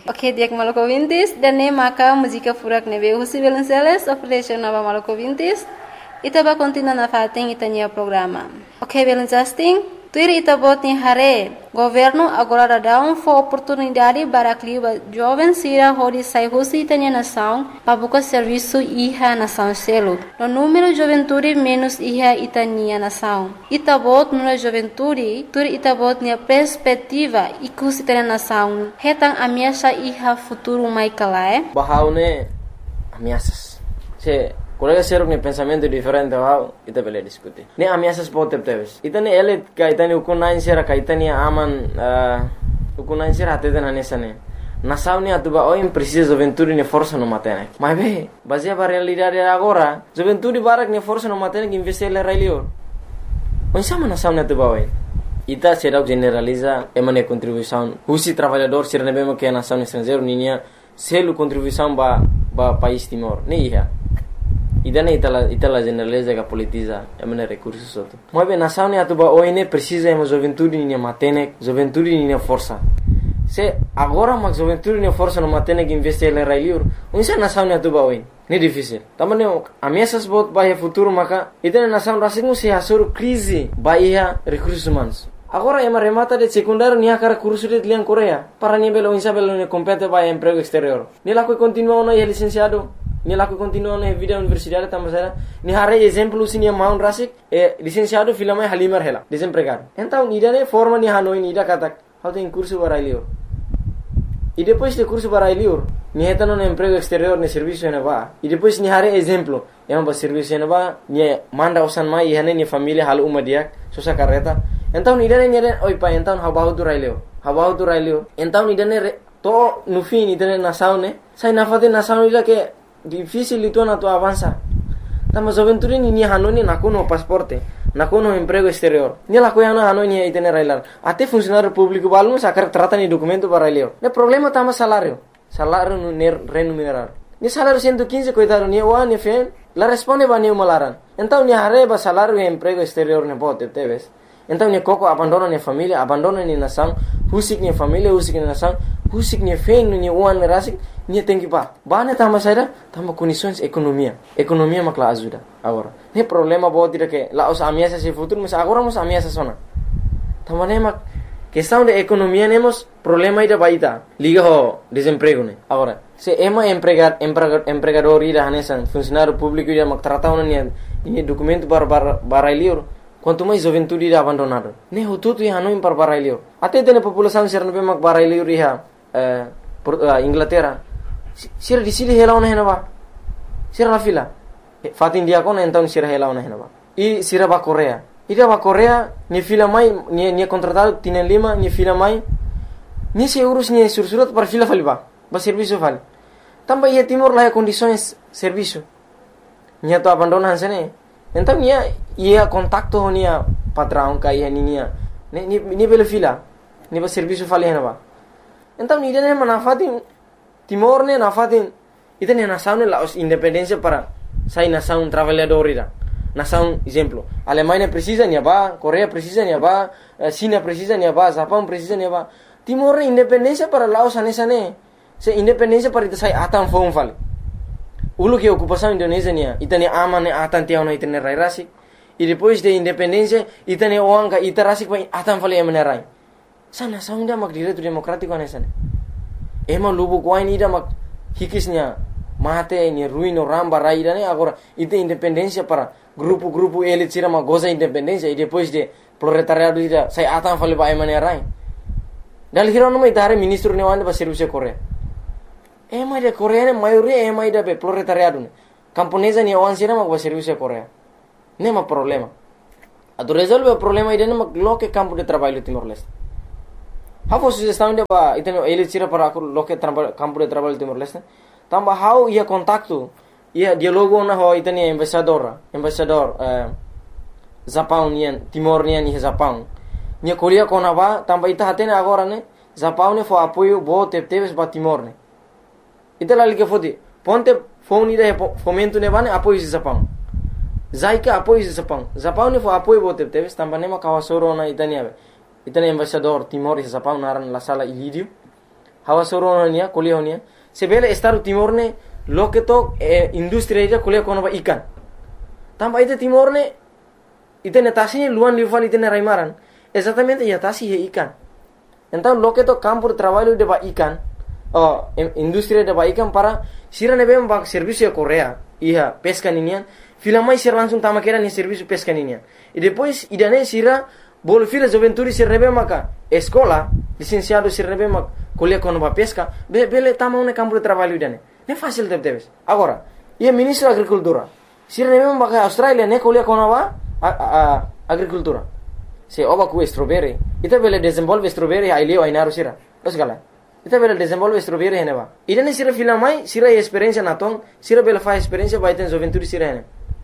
Ok, dia Maluku Vintis dan ne maka música furak nebe Husi Belenceles operation nova Maluku Vintis. Ita ba continua na fating itanya programa. Ok, Belencasting. Tuir ita bot ni hare. Governo agora dá oportunidade para que os jovens sira hori sai Husi itanya nação para buscar serviço iha nação selo. No número juventude menos iha itanya nação. Ita bot no juventude, tuir ita bot ni perspectiva ikus itanya nação. Hetang ameaça iha futuro mai kalae. Bahaune ameaças. Se colega serok ni pensamento diferente wow ita bele diskuti ne ameaças pote teves ita ne ele ka ita ne ukunain sera ka ita ne aman ukunain sera atete na nesane nação ne atuba oi precisa juventude ne força no matene mas be baseia para realidade agora juventude barak ne força no matene que investir le railio onde sama nação ne atuba oi ita será generaliza emane contribuição husi trabalhador ser ne bemo que nação estrangeiro ninia selo contribuição ba país Timor ne ia idane itala generaliza que politiza emane recursos soto mas bem nação ne atuba oi ne precisa ema juventude ne matene juventude ne força se agora mas juventude ne força no matene que investir le railio onde nação ne atuba oi ne difícil tamane ameaças bot ba futuro maka idane nação rasing se hasur crise ba ia recursos humanos agora ema remata de secundário nia cara curso de lian Coreia para ni belo insa belo ne compete ba emprego exterior ni la que continua no licenciado ni la que continua na vida universidade tamasera ni hare exemplo sinia maun rasik licenciado filama halimar hela desempregado então ni dane forma ni hanoi ni da katak how tem curso barailio e depois de curso barailio ni hetano no emprego exterior ne serviço ne ba e depois ni hare exemplo ba serviço ne ba ni manda usan mai hane ni família hal umadiak sosa carreta então ni dane oi pa então habahu tu railio então ni dane to no fim ni dane nasaune sai nafate nasaune ila que difícil itu na tu avança tama juventude ni hanoni nakuno pasporte nakuno emprego exterior ni la coisa hanoni itene railar até funcionário público balmo sacar trata ni documento para railio ne problema tama salário no remunerar ni salário 115 coitado ni wa ni fe la responde ba ni malaran então ni hareba salário e emprego exterior ne bote teves então ni coco abandona ni família abandona ni nação husik ni família husik ni nação husik ni fe ni wan rasik ni tem que bane tama saída tama condições economia makla ajuda agora ne problema bo tira que lá os ameaças se futuro mas agora nos ameaças sona tama ne mak questão de economia nemos problema ida baita liga ho desemprego ne agora se ema empregador ida hanesan funcionário público ida mak trata una ni documento para liur quanto mais juventude ida abandonado ne hututu ia no impar para liur até tene população ser no mak para liur ia Inglaterra sira di sini hela ona henaba sira la fila fatin dia kona então sira hela ona henaba e sira ba Coreia ida ba Coreia ni fila mai ni contratado tienen lima ni fila mai ni se urus ni sursurat para fila faliba ba serviço fal tamba ia Timor lá condições serviço ni to abandona hansene então ia contacto nia patrão ka ia ni bela fila ni ba serviço fal henaba então ni dene manafatin Timor ne nafatin ita ne nação ne la independência para sai nação trabalhador ira nação exemplo Alemanha precisa nia ba Coreia precisa nia ba China precisa nia ba Japão precisa nia ba Timor ne independência para Laos anesane se independência para ita sai atan fom fal ulu que ocupação Indonésia nia ita ne ama ne atan tiao no ita ne rai rasi e depois de independência ita ne oanga ita rasi pa atan fal emane rai sa nação dia mak direito democrático anesane ema lubu kuain ida mak hikisnya mate ni ruino ramba raida ne agora ite independência para grupo elit sira mak goza independência e depois de proletariado ida sai atan fale ba emane rai dal hirono mai tare ministro ne wande ba serviço Coreia ema de Coreia ne maioria ema ida be proletariado ne camponesa ne wan sira mak ba serviço Coreia ne ma problema ado resolve o problema ida ne mak loke campo de trabalho Timor-Leste Hafo sugestão de ba iteno ele tira para loke campo de trabalho Timor-Leste tamba how ia contacto ia dialogo na ho itenia embaixador Japão nian Timor nian ni Japão nia Coreia kona ba tamba ita hatena agora ne Japão ne fo apoio bo teves ba Timor ne itela like fodi ponte phone ida fomento ne bane apoio Japão zaika apoio Japão ne fo apoio bo teves tamba ne ma kawasoro na itania itania embaixador Timor e Japão naran la sala ilidio hawa soro nia kuliah nia sebele Estado Timor ne loke to industri aja kuliah kono ba ikan tamba ite Timor ne ite netasi luan lival ite ne raimaran exatamente ya tasi he ikan então loke to campo de trabalho de ba ikan industri de ba ikan para sira ne bem ba serviço Korea iya pesca ninian fila mais sira langsung tama kera ni serviço pesca ninian e depois idane sira bol fila juventude sira ne bem maka escola licenciado sira ne bem mak kuliah kono ba pesca bele tama un campo de trabalho idane ne fácil debes agora ia ministro agricultura sira ne bem maka Australia ne kuliah kono ba agricultura se oba ku strawberry ita bele desenvolve strawberry ai leo ai naru sira osgala ita bele desenvolve strawberry heneba idane sira fila mai sira experiência natong sira bele fa experiência ba iten juventude sira hene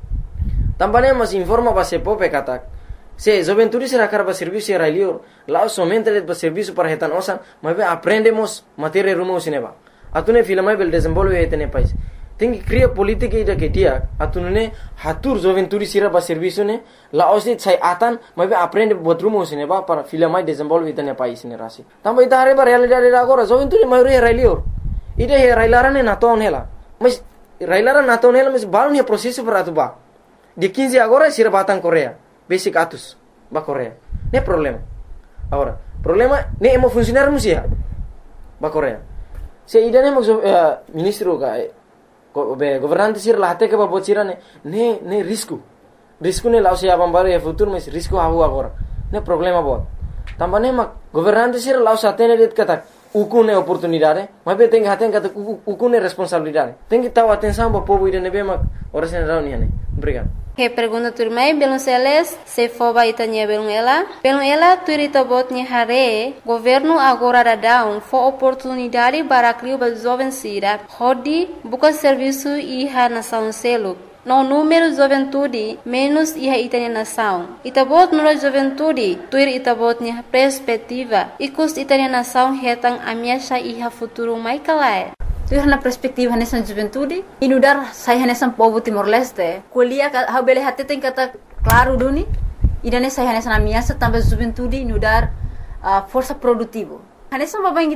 tambane mas informa ba se pope katak se juventude sira karba serviço ai leo lá somente de serviço para hetan osan mas aprendemos matéria rumo sineba atune fila mai bele desenvolve hetene pais tem que criar política ida que dia atunune hatur juventude sira ba serviço ne la osit sai atan mas aprende botrumo sineba para fila mai desenvolve hetene pais ne rasi tamba ita hare ba realidade agora juventude mai ai leo ida he railarane naton hela mas railara naton hela mas balon he processo para atuba de 15 agora sira batang Korea basic atus ba Korea ne problema agora problema ne emo funcionar musia ba Korea se ida ne ministro ka governante sir lahate ke babot sira ne risco ne lausi abam bare futuro mas risco hawo agora ne problema bot tambane mak governante sir laus atene det kata ukune oportunidade mas be tem haten kata ukune responsabilidade tem que tahu atenção ba povo ida ne be mak ora sen rauni ne obrigado. Que pergunta turmai belum seles se foba itanya belum ela turita botnya hare governo agora dadão fo oportunidade para criar ba jovem sira hodi buka serviço iha nação selo no número juventude menos iha itanya nação itabot nura juventude tuir itabotnya perspectiva ikus itanya nação hetang amiasha iha futuro mai kalai tuir na perspektiva nessa juventude inudar saya nessa povo Timor-Leste kuliah ha bele hati tem kata claro duni idane saya nessa amiasa também juventude inudar força produtivo nessa babang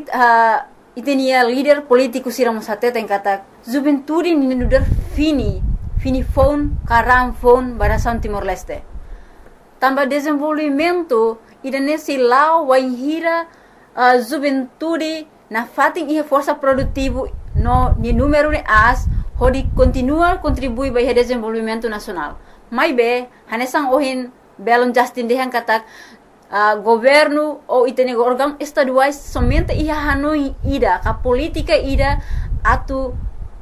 itenia líder político siramos hati tem kata juventude inudar fini phone karam phone barasan Timor-Leste também desenvolvimento idane silau waihira juventude na fating ia força produtivo no ni número de as hodi continua contribui para o desenvolvimento nacional mai be hanesang ohin belon Justin dehan katak governo ou itene órgão estaduais somente ia hanoi ida ka política ida atu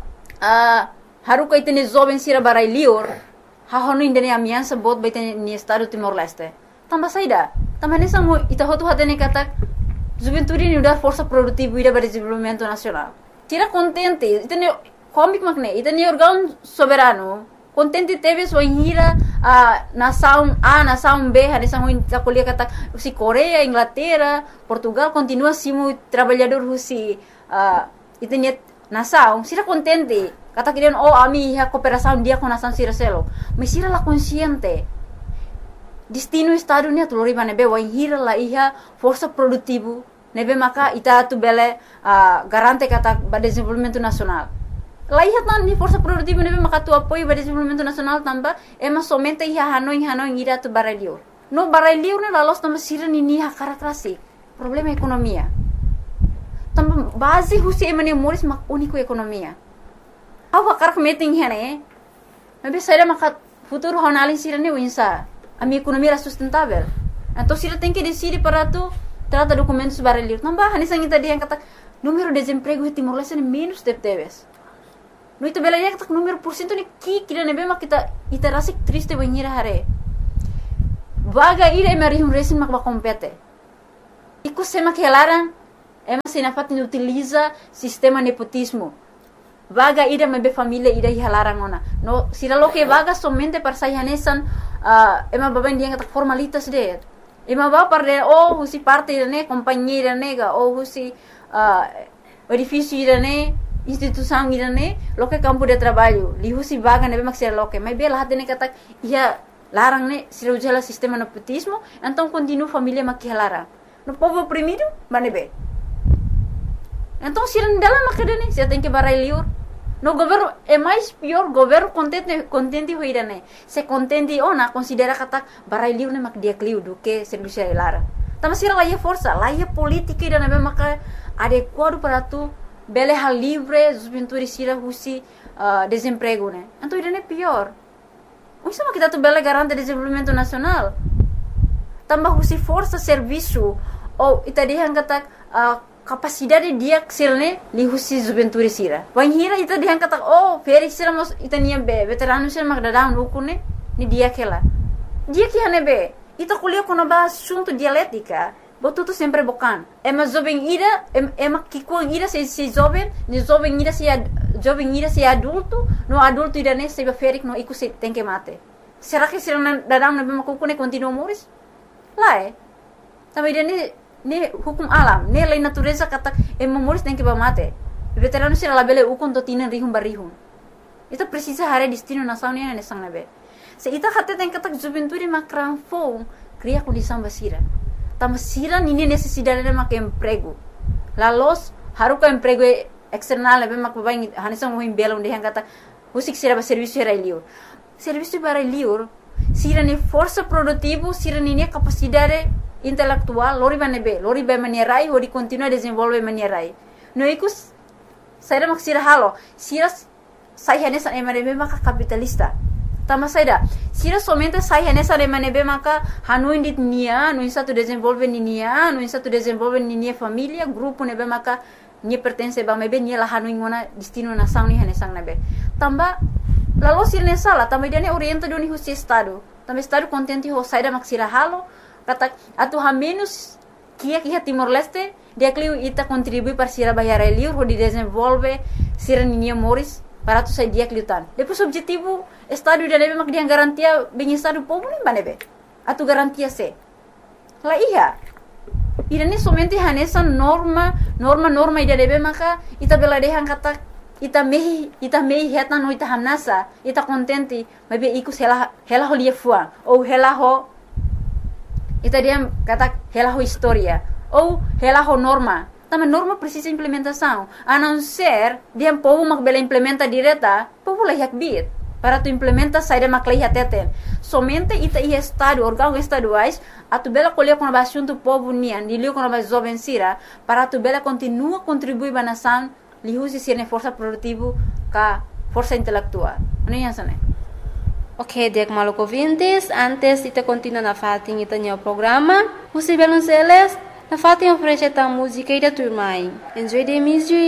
haru ka itene jovem sira barai lior ha hanoi indene amiança bot ba itene ni estado Timor-Leste tamba saida tamba hanesang mo ita hotu hatene katak juventude ni udar força produtiva ida para desenvolvimento nacional tira contente itene comic makne itene órgão soberano contente teve sua hira nação A nação B hanesang ho kuliah kata si Korea Inglaterra Portugal continua simu trabalhador husi itene nação sira contente kata kirian ami ha cooperação dia com nação sira selo mas sira la consciente destino estado ni atulori bane be wai hira la iha força produtivo nebe maka ita tu bele garante kata ba desenvolvimento nacional la iha tan ni força produtivo nebe maka tu apoio ba desenvolvimento nacional tamba ema somente iha hanoi ira tu baralio no baralio ne la los tamba sira ni ha karakrasi problema ekonomia tamba base husi emane moris mak único ekonomia awa karak meeting hene nebe saya maka futuro honalin sira ni winsa a minha economia era sustentável. Então, se ela tem que decidir para tu trata documentos baralhos, não vai, nem sangue tadi yang kata número de desemprego em Timor-Leste é menos de teves. No itu bela yang kata número porcento ni kira nebe mak kita iterasi triste banhira hare. Vaga ira emari resin mak compete. Iku sema que elaran ema sinafat ni utiliza sistema nepotismo. Vaga ida mebe família ida hilarang ona. No sira lo que vaga somente para sayanesan ema baben dia kata formalitas de. Ema ba parde husi parte ne companhia nega husi edifício ne instituição ne lo que campo de trabalho. Li husi vaga nebe mak sira lo que mai bela hatene kata ia larang ne sira ujala sistema nepotismo, então continua família mak hilarang. No povo oprimido, manebe. Então, se não dela macadene, você tem que barai liur. No governo é mais pior, governo contente hoira né. Se contente ona considera kata barai liur né mak dia kliu do que serviço lara. Tama sira lá força, lá política ida né maka adequado para tu bele hal livre, juventude sira husi desemprego né. Então ida né pior. Isso kita tu bele garante desenvolvimento nacional. Tambah husi força serviço ou ita dihan kata capacidade dia ksilne li husi juventude sira. Wanhira ita dihan kata feri sira mos ita nia be veterano sira mak dadam ukune ni dia kela. Dia que hane be ita kuliah kono ba assunto dialética. Botu tu sempre bokan. Ema jovem ira ema kikuang ira se jovem, ni jovem ira se adulto, no adulto ira ne se ferik no iku se tem que mate. Será que sira dadam na be makukune continua moris? Lá Também dia ne hukum alam, ne lei natureza kata moris tem que mate. Veterano sira labele ukon to tinan rihum barihum. Itu precisa hare destino nação ne sang nabe. Se ita kata tem kata juventude makran fong cria condição basira. Tama sira nini necessidade de mak emprego. Lalos haruka emprego external nabe mak babai hanisang mohim belom de kata usik sira ba serviço era liur. Serviço para liur sira ni força produtivo, sira ni capacidade intelectual, lori ba manierai, hodi continua desenvolve manierai. No ikus, saya mak sira halo, sira saya nesa emanebe maka capitalista. Tama saya sira somente saya nesa emanebe maka hanuin dit nia, no satu desenvolve nia, no satu desenvolve nia família, grupo nebe maka nia pertence ba mebe nia la hanuin ngona destino nação ni hanesang nebe. Tamba lalu sira nesa la, tamba dia ne orienta doni husi estado. Tamba estado contente ho saya mak sira halo. Kata atu ha menos kia Timor Leste dia kliu ita contribui para sira bayar liur ho di desenvolve sira ninia moris para tu sai dia kliutan. Depois objetivo estado dia lebe mak dia garantia bem estado povo nem banebe. Atu garantia se. La iya. Ida ni somente hanesa norma ida lebe maka ita bela dehan kata ita mehi heta no ita hanasa ita contente mabe ikus hela ho lia fuang ou hela ho ita dia kata hela ho história ou hela ho norma. Também norma precisa implementação. A não ser dia povo mak bela implementa direta, povo lah yak bit. Para tu implementa saída mak lah teten. Somente ita estado, órgão estaduais, a tu bela colher com a assunto povo nian, de liu com a jovem sira, para tu bela continua contribuir ba nação, li usi sirne força produtivo ka força intelectual. Ano yan sana? Ok, diak maluco ouvintes, antes ita continua na fatin ita nyo programa, Husi Belonceles, na fatin oferece ta música ida turmai. Enjoy the music.